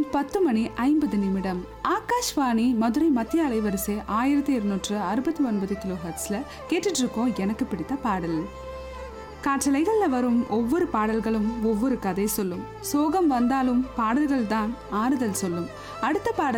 10:50. ஆகாஷ்வாணி மதுரை மத்திய அலைவரிசை 1269 கிலோஹெர்ட்ஸ்ல கேட்டுட்டு இருக்கோம் எனக்கு பிடித்த பாடல். காற்றலைகளில் வரும் ஒவ்வொரு பாடல்களும் ஒவ்வொரு கதை சொல்லும். சோகம் வந்தாலும் பாடல்கள் தான் ஆறுதல் சொல்லும். அடுத்த பாடல்